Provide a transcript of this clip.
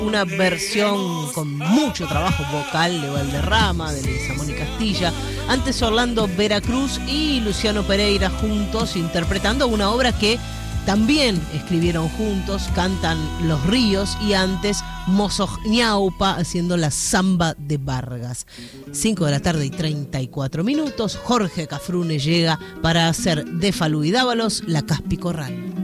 una versión con mucho trabajo vocal de Valderrama, de Luis Amón y Castilla. Antes Orlando Veracruz y Luciano Pereira juntos interpretando una obra que también escribieron juntos, Cantan los ríos, y antes Mozos Ñaupa haciendo la samba de Vargas. 5:34 PM. Jorge Cafrune llega para hacer de Falú y Dávalos la Caspi Corral.